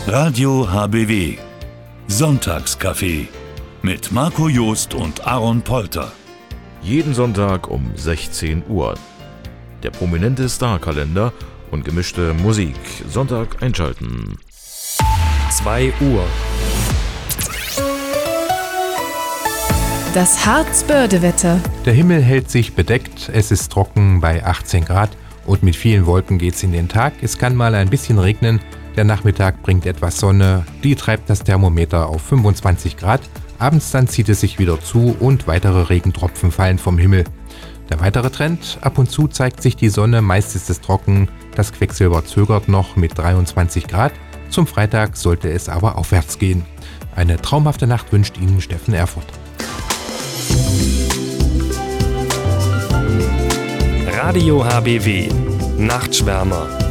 Radio HBW Sonntagscafé mit Marco Joost und Aaron Polter. Jeden Sonntag um 16 Uhr. Der prominente Starkalender und gemischte Musik. Sonntag einschalten. 2 Uhr. Das Harzbörde-Wetter. Der Himmel hält sich bedeckt, es ist trocken bei 18 Grad und mit vielen Wolken geht's in den Tag. Es kann mal ein bisschen regnen, der Nachmittag bringt etwas Sonne, die treibt das Thermometer auf 25 Grad. Abends dann zieht es sich wieder zu und weitere Regentropfen fallen vom Himmel. Der weitere Trend, ab und zu zeigt sich die Sonne, meist ist es trocken, das Quecksilber zögert noch mit 23 Grad. Zum Freitag sollte es aber aufwärts gehen. Eine traumhafte Nacht wünscht Ihnen Steffen Erfurt. Radio HBW Nachtschwärmer.